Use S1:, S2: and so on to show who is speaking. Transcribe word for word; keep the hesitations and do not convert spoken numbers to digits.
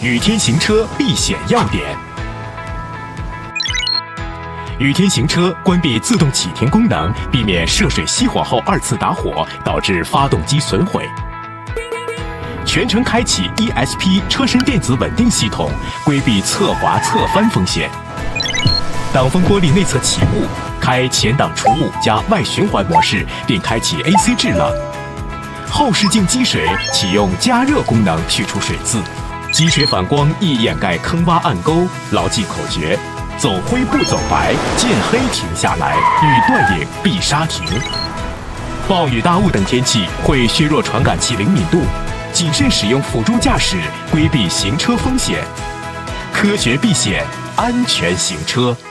S1: 雨天行车避险要点。雨天行车关闭自动启停功能，避免涉水熄火后二次打火，导致发动机损毁。全程开启 E S P 车身电子稳定系统，规避侧滑侧翻风险。挡风玻璃内侧起雾，开前挡除雾加外循环模式，并开启 A C 制冷。后视镜积水启用加热功能去除水渍，积水反光易掩盖坑洼暗沟。牢记口诀：走灰不走白，见黑停下来，遇断影必刹停。暴雨大雾等天气会削弱传感器灵敏度，谨慎使用辅助驾驶，规避行车风险。科学避险，安全行车。